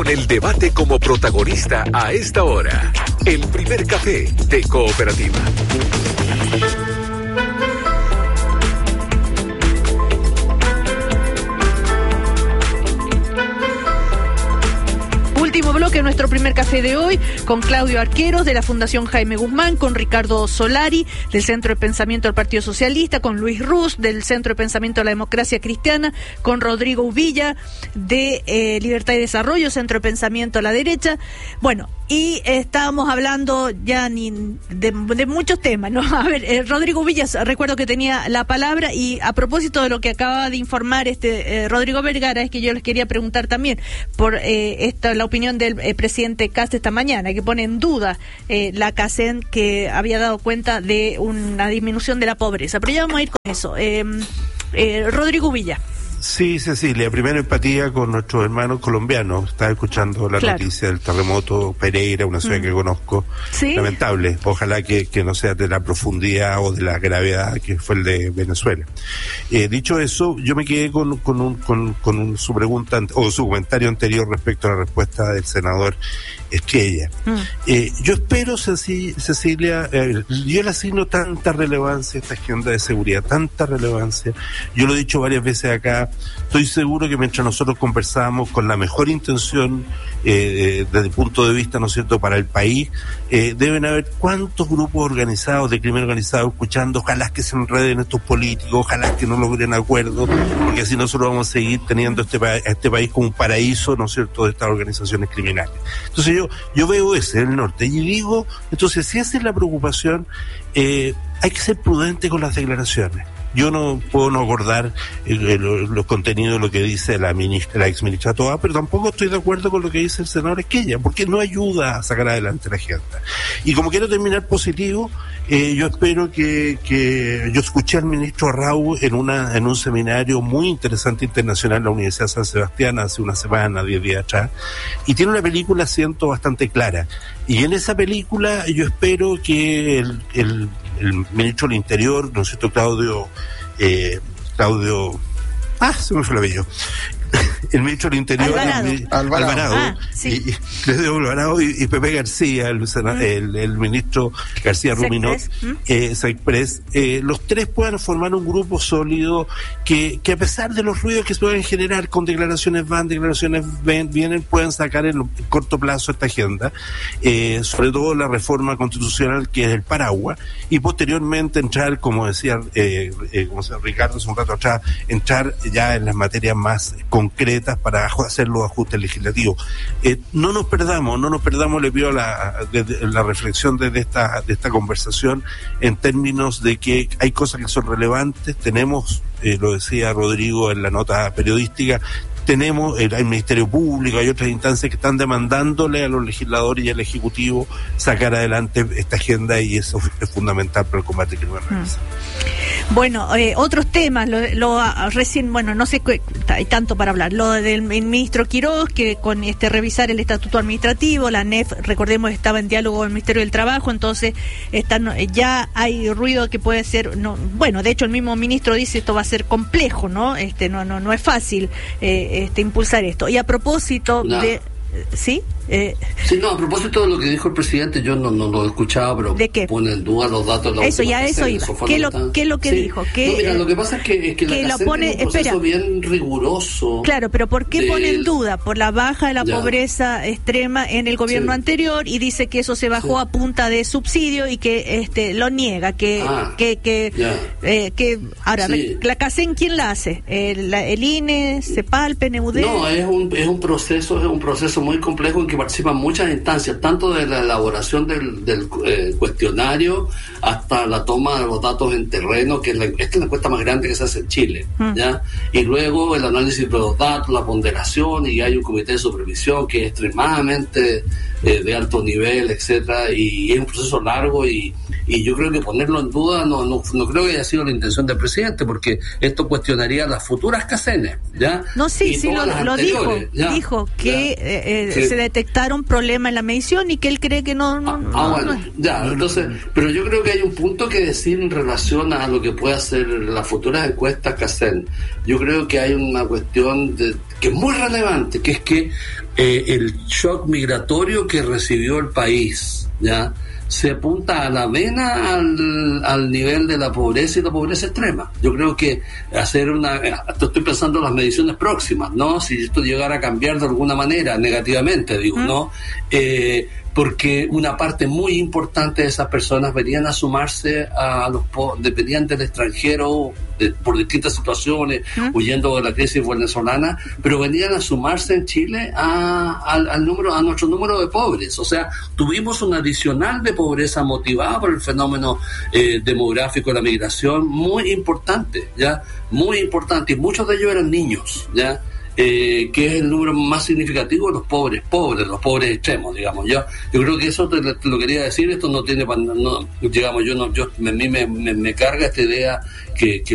con el debate como protagonista a esta hora. El primer café de Cooperativa. Último bloque de nuestro primer café de hoy, con Claudio Arqueros de la Fundación Jaime Guzmán, con Ricardo Solari del Centro de Pensamiento del Partido Socialista, con Luis Ruz del Centro de Pensamiento de la Democracia Cristiana, con Rodrigo Uvilla de Libertad y Desarrollo, Centro de Pensamiento a la Derecha. Bueno, y estábamos hablando ya de muchos temas, ¿no? A ver, Rodrigo Uvilla, recuerdo que tenía la palabra, y a propósito de lo que acaba de informar Rodrigo Vergara, es que yo les quería preguntar también por la opinión del presidente Kast esta mañana, que pone en duda la CACEN, que había dado cuenta de una disminución de la pobreza. Pero ya vamos a ir con eso. Rodrigo Villa. Sí, Cecilia, primero empatía con nuestros hermanos colombianos. Estaba escuchando la noticia del terremoto Pereira, una ciudad que conozco. ¿Sí? Lamentable. Ojalá que no sea de la profundidad o de la gravedad que fue el de Venezuela. Dicho eso, yo me quedé con su pregunta o su comentario anterior respecto a la respuesta del senador Estrella. Yo espero, Cecilia, yo le asigno tanta relevancia a esta agenda de seguridad, tanta relevancia. Yo lo he dicho varias veces acá. Estoy seguro que mientras nosotros conversamos con la mejor intención desde el punto de vista, ¿no es cierto?, para el país, deben haber cuántos grupos organizados de crimen organizado escuchando, ojalá que se enreden estos políticos, ojalá que no logren acuerdos, porque así nosotros vamos a seguir teniendo este país como un paraíso, ¿no es cierto?, de estas organizaciones criminales. Entonces yo veo ese en el norte y digo, entonces si esa es la preocupación, hay que ser prudente con las declaraciones. Yo no puedo no acordar los contenidos de lo que dice la ex ministra Toa, pero tampoco estoy de acuerdo con lo que dice el senador Esquella, porque no ayuda a sacar adelante la agenda. Y como quiero terminar positivo, yo espero que yo escuché al ministro Arrau en un seminario muy interesante internacional en la Universidad de San Sebastián hace una semana, 10 días atrás, y tiene una película, siento, bastante clara. Y en esa película yo espero que el ministro del Interior, ¿no es cierto?, Claudio, se me fue el apellido. El ministro del Interior, Alvarado, sí. Alvarado y Pepe García, el ministro García Ruminot, Saipres, los tres puedan formar un grupo sólido que a pesar de los ruidos que se pueden generar con declaraciones vienen, puedan sacar en corto plazo esta agenda, sobre todo la reforma constitucional que es el paraguas, y posteriormente entrar, como decía Ricardo hace un rato atrás, entrar ya en las materias más concretas para hacer los ajustes legislativos. No nos perdamos, le pido la reflexión desde esta conversación en términos de que hay cosas que son relevantes. Tenemos, lo decía Rodrigo en la nota periodística, tenemos el Ministerio Público, hay otras instancias que están demandándole a los legisladores y al Ejecutivo sacar adelante esta agenda, y eso es fundamental para el combate criminal. Bueno, otros temas, recién, no sé, hay tanto para hablar, lo del ministro Quiroz, que con revisar el estatuto administrativo, la NEF, recordemos, estaba en diálogo con el Ministerio del Trabajo, entonces ya hay ruido que puede ser, de hecho el mismo ministro dice esto va a ser complejo, ¿no? No es fácil impulsar esto. Y a propósito de... ¿Sí? Sí, a propósito de lo que dijo el presidente, yo no lo escuchaba, pero ¿de qué? Pone en duda los datos de la eso iba. ¿Qué es lo que dijo? Mira, lo que pasa es que la CACEN tiene un proceso bien riguroso. Claro, pero ¿por qué pone en duda? Por la baja de la pobreza extrema en el gobierno anterior, y dice que eso se bajó a punta de subsidio y que lo niega, ahora, la CACEN, ¿quién la hace? ¿El INE, CEPAL, PNUD? No, es un proceso muy complejo en que participan muchas instancias, tanto de la elaboración del cuestionario hasta la toma de los datos en terreno, que esta es la encuesta más grande que se hace en Chile, ¿ya? Y luego el análisis de los datos, la ponderación, y hay un comité de supervisión que es extremadamente de alto nivel, etcétera, y es un proceso largo y y yo creo que ponerlo en duda no creo que haya sido la intención del presidente, porque esto cuestionaría las futuras CACENes, ¿ya? No, sí, lo dijo que se detectaron problemas en la medición y que él cree que no. Entonces, pero yo creo que hay un punto que decir en relación a lo que puede hacer las futuras encuestas CACEN. Yo creo que hay una cuestión que es muy relevante, que es que el shock migratorio que recibió el país, ¿ya?, se apunta a la vena al nivel de la pobreza y la pobreza extrema. Yo creo que estoy pensando en las mediciones próximas, ¿no? Si esto llegara a cambiar de alguna manera, negativamente, digo, ¿no? Porque una parte muy importante de esas personas venían a sumarse venían del extranjero por distintas situaciones, huyendo de la crisis venezolana, pero venían a sumarse en Chile a nuestro número de pobres. O sea, tuvimos un adicional de pobreza motivada por el fenómeno demográfico de la migración muy importante, ¿ya? Muy importante, y muchos de ellos eran niños, ¿ya? Que es el número más significativo de los pobres, los pobres extremos, digamos. Yo creo que eso te lo quería decir. Esto no tiene, digamos, a mí me carga esta idea que